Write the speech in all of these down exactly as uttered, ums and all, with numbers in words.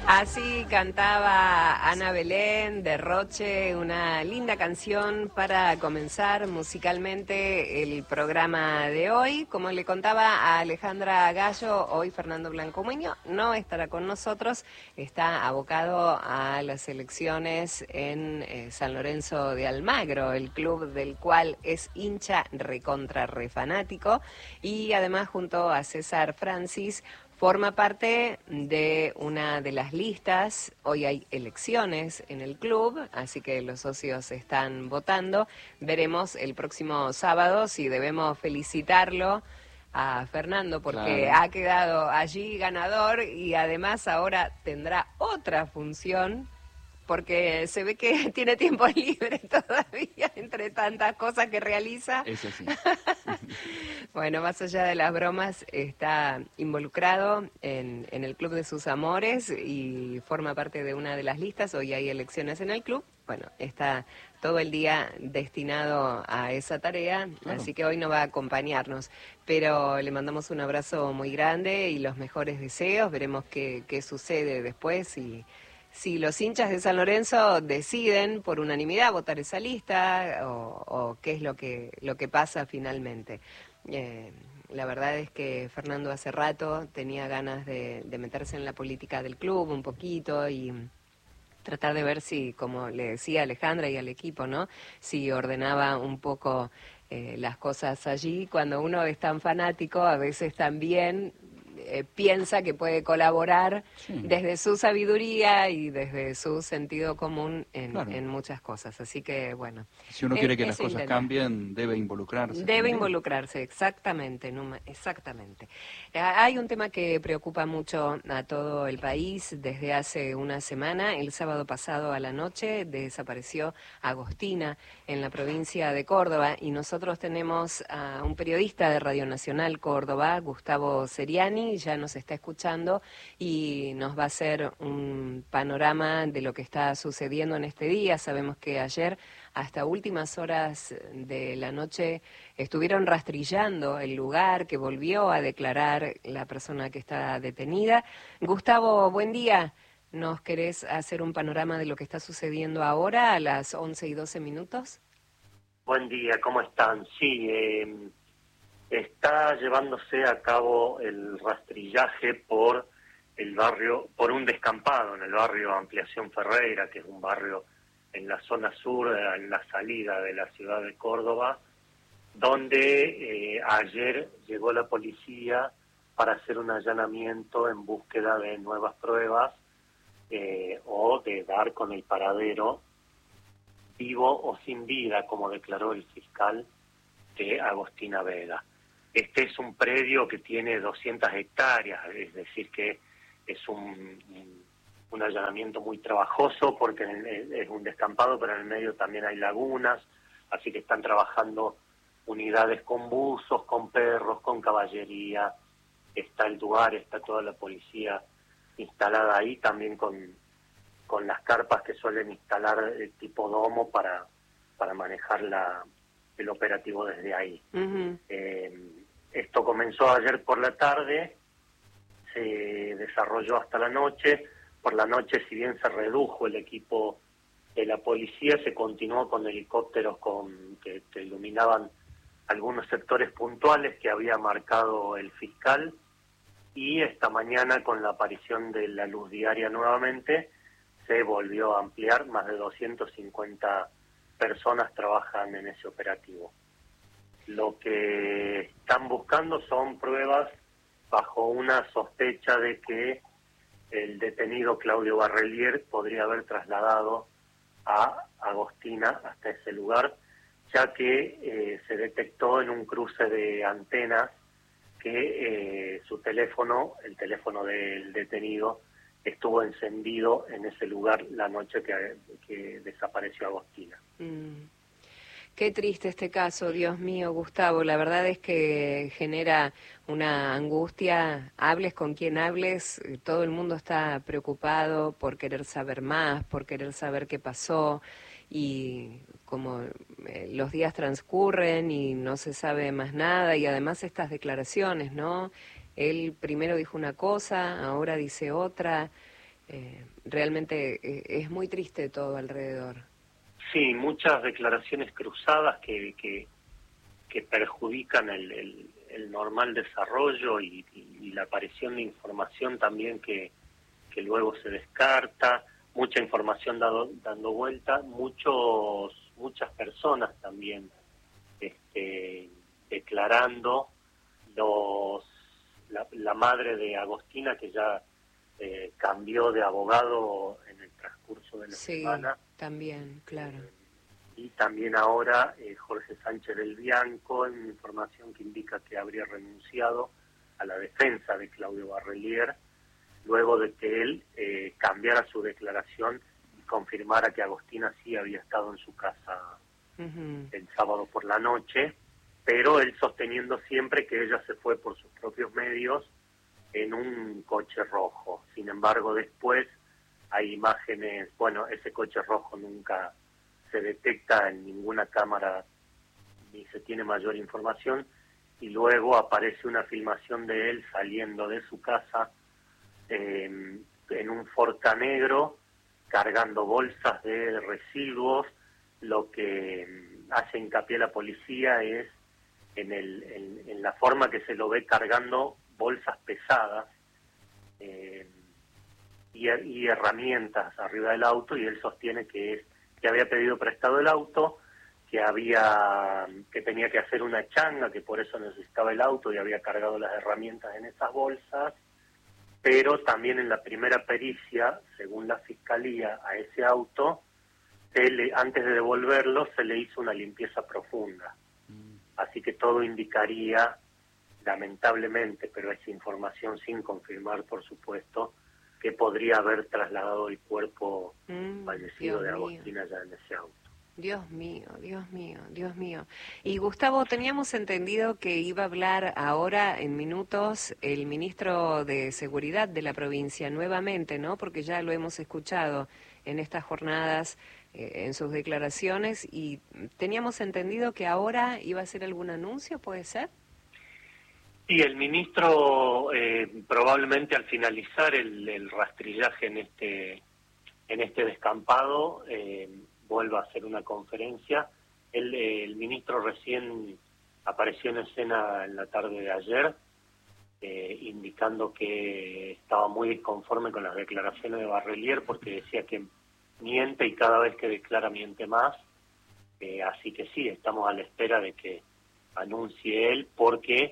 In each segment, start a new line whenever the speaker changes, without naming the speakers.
Así cantaba Ana Belén de Roche, una linda canción para comenzar musicalmente el programa de hoy. Como le contaba a Alejandra Gallo, hoy Fernando Blancomuño no estará con nosotros, está abocado a las elecciones en eh, San Lorenzo de Almagro, el club del cual es hincha recontra refanático, y además junto a César Francis forma parte de una de las listas. Hoy hay elecciones en el club, así que los socios están votando. Veremos el próximo sábado si debemos felicitarlo a Fernando porque
Claro.
ha quedado allí ganador y además ahora tendrá otra función porque se ve que tiene tiempo libre todavía entre tantas cosas que realiza.
Eso sí.
Bueno, más allá de las bromas, está involucrado en, en el Club de sus Amores y forma parte de una de las listas. Hoy hay elecciones en el club. Bueno, está todo el día destinado a esa tarea,
Claro.
Así que hoy no va a acompañarnos. Pero le mandamos un abrazo muy grande y los mejores deseos. Veremos qué, qué sucede después y si los hinchas de San Lorenzo deciden por unanimidad votar esa lista o, o qué es lo que, lo que pasa finalmente. Eh, la verdad es que Fernando hace rato tenía ganas de, de meterse en la política del club un poquito y tratar de ver si, como le decía a Alejandra y al equipo, ¿no? Si ordenaba un poco eh, las cosas allí. Cuando uno es tan fanático, a veces también eh, piensa que puede colaborar
Sí.
desde su sabiduría y desde su sentido común en,
Claro.
en muchas cosas. Así que, bueno.
Si uno
es-
quiere que
eso
las cosas
intenta.
cambien, debe involucrarse.
Debe
también.
involucrarse, exactamente, Numa, exactamente. Eh, Hay un tema que preocupa mucho a todo el país desde hace una semana. El sábado pasado a la noche desapareció Agostina en la provincia de Córdoba y nosotros tenemos a un periodista de Radio Nacional Córdoba, Gustavo Seriani, ya nos está escuchando y nos va a hacer un panorama de lo que está sucediendo en este día. Sabemos que ayer, hasta últimas horas de la noche, estuvieron rastrillando el lugar que volvió a declarar la persona que está detenida. Gustavo, buen día. ¿Nos querés hacer un panorama de lo que está sucediendo ahora a las once y doce minutos?
Buen día, ¿cómo están? Sí, eh, está llevándose a cabo el rastrillaje por el barrio, por un descampado en el barrio Ampliación Ferreira, que es un barrio en la zona sur, en la salida de la ciudad de Córdoba, donde eh, ayer llegó la policía para hacer un allanamiento en búsqueda de nuevas pruebas eh, o de dar con el paradero vivo o sin vida, como declaró el fiscal, de Agostina Vega. Este es un predio que tiene doscientas hectáreas, es decir, que es un, un, un allanamiento muy trabajoso porque es un descampado, pero en el medio también hay lagunas, así que están trabajando unidades con buzos, con perros, con caballería, está el lugar, está toda la policía instalada ahí, también con, con las carpas que suelen instalar eh, tipo domo para, para manejar la, el operativo desde ahí.
Uh-huh.
Eh, esto comenzó ayer por la tarde, se desarrolló hasta la noche. Por la noche, si bien se redujo el equipo de la policía, se continuó con helicópteros con que, que iluminaban algunos sectores puntuales que había marcado el fiscal, y esta mañana, con la aparición de la luz diaria nuevamente, se volvió a ampliar. Más de doscientas cincuenta personas trabajan en ese operativo. Lo que están buscando son pruebas bajo una sospecha de que el detenido Claudio Barrelier podría haber trasladado a Agostina hasta ese lugar, ya que eh, se detectó en un cruce de antenas que eh, su teléfono, el teléfono del detenido, estuvo encendido en ese lugar la noche que, que desapareció Agostina.
Mm. Qué triste este caso, Dios mío, Gustavo. La verdad es que genera una angustia. Hables con quien hables, todo el mundo está preocupado por querer saber más, por querer saber qué pasó. Y como eh, los días transcurren y no se sabe más nada, y además estas declaraciones, ¿no? Él primero dijo una cosa, ahora dice otra. Eh, realmente eh, es muy triste todo alrededor.
Sí, muchas declaraciones cruzadas que, que, que perjudican el, el, el normal desarrollo y, y, y la aparición de información también que, que luego se descarta, mucha información dado, dando vuelta, muchos muchas personas también este, declarando, los la, la madre de Agostina que ya eh, cambió de abogado en el transcurso de la
Sí,
semana.
también, claro.
Eh, y también ahora eh, Jorge Sánchez del Bianco, en información que indica que habría renunciado a la defensa de Claudio Barrelier, luego de que él eh, cambiara su declaración y confirmara que Agostina sí había estado en su casa uh-huh. el sábado por la noche, pero él sosteniendo siempre que ella se fue por sus propios medios en un coche rojo. Sin embargo, después hay imágenes, bueno, ese coche rojo nunca se detecta en ninguna cámara ni se tiene mayor información, y luego aparece una filmación de él saliendo de su casa eh, en un Forca negro cargando bolsas de residuos. Lo que hace hincapié la policía es en, el, en, en la forma que se lo ve cargando bolsas pesadas eh, y, y herramientas arriba del auto, y él sostiene que es que había pedido prestado el auto, que había que tenía que hacer una changa, que por eso necesitaba el auto y había cargado las herramientas en esas bolsas, pero también en la primera pericia, según la fiscalía, a ese auto, se le, antes de devolverlo, se le hizo una limpieza profunda. Mm. Así que todo indicaría, lamentablemente, pero es información sin confirmar, por supuesto, que podría haber trasladado el cuerpo mm, fallecido Dios de Agostina mío. Ya en ese auto.
Dios mío, Dios mío, Dios mío. Y Gustavo, teníamos entendido que iba a hablar ahora en minutos el ministro de Seguridad de la provincia nuevamente, ¿no? Porque ya lo hemos escuchado en estas jornadas, eh, en sus declaraciones, y teníamos entendido que ahora iba a hacer algún anuncio, ¿puede ser?
Sí, el ministro eh, probablemente al finalizar el, el rastrillaje en este en este descampado eh, vuelva a hacer una conferencia. El, el ministro recién apareció en escena en la tarde de ayer, eh, indicando que estaba muy disconforme con las declaraciones de Barrelier porque decía que miente y cada vez que declara miente más. Eh, así que sí, estamos a la espera de que anuncie él, porque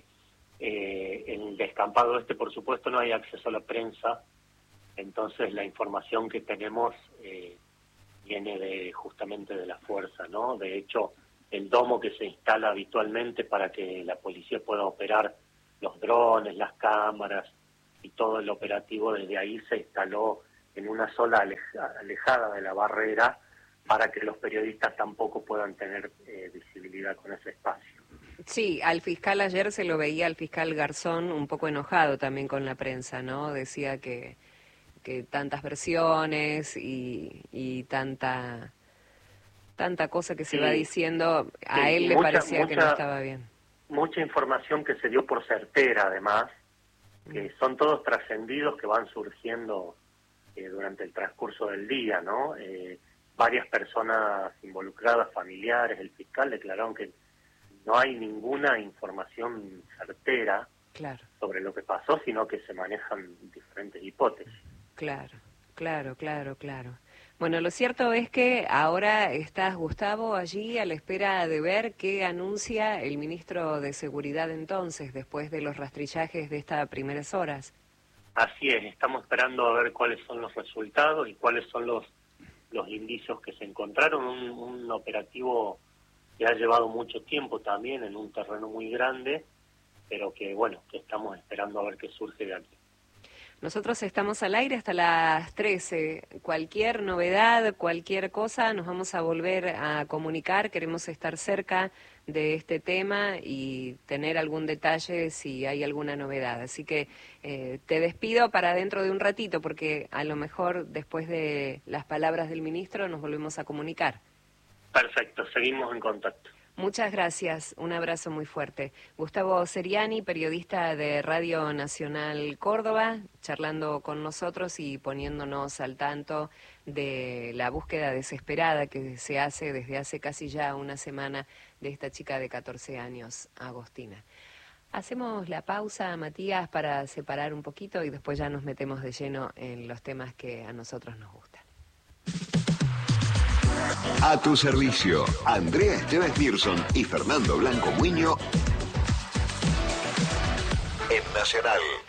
Eh, en el descampado este, por supuesto, no hay acceso a la prensa, entonces la información que tenemos eh, viene de justamente de la fuerza, ¿no? De hecho, el domo que se instala habitualmente para que la policía pueda operar los drones, las cámaras y todo el operativo, desde ahí se instaló en una zona aleja, alejada de la barrera para que los periodistas tampoco puedan tener eh, visibilidad con ese espacio.
Sí, al fiscal ayer se lo veía, al fiscal Garzón, un poco enojado también con la prensa, ¿no? Decía que, que tantas versiones y, y tanta tanta cosa que se sí, va diciendo, a sí, él le mucha, parecía mucha, que no estaba bien.
Mucha información que se dio por certera, además, que mm. son todos trascendidos que van surgiendo eh, durante el transcurso del día, ¿no? Eh, varias personas involucradas, familiares, el fiscal declararon que no hay ninguna información certera
claro.
sobre lo que pasó, sino que se manejan diferentes hipótesis.
Claro, claro, claro, claro. Bueno, lo cierto es que ahora estás, Gustavo, allí a la espera de ver qué anuncia el ministro de Seguridad entonces, después de los rastrillajes de estas primeras horas.
Así es, estamos esperando a ver cuáles son los resultados y cuáles son los, los indicios que se encontraron. Un, un operativo que ha llevado mucho tiempo también en un terreno muy grande, pero que bueno, que estamos esperando a ver qué surge de aquí.
Nosotros estamos al aire hasta las trece. Cualquier novedad, cualquier cosa, nos vamos a volver a comunicar. Queremos estar cerca de este tema y tener algún detalle si hay alguna novedad. Así que eh, te despido para dentro de un ratito, porque a lo mejor después de las palabras del ministro nos volvemos a comunicar.
Perfecto, seguimos en contacto.
Muchas gracias, un abrazo muy fuerte. Gustavo Seriani, periodista de Radio Nacional Córdoba, charlando con nosotros y poniéndonos al tanto de la búsqueda desesperada que se hace desde hace casi ya una semana de esta chica de catorce años, Agostina. Hacemos la pausa, Matías, para separar un poquito y después ya nos metemos de lleno en los temas que a nosotros nos gustan.
A tu servicio, Andrea Esteves Nilsson y Fernando Blanco Muño en Nacional.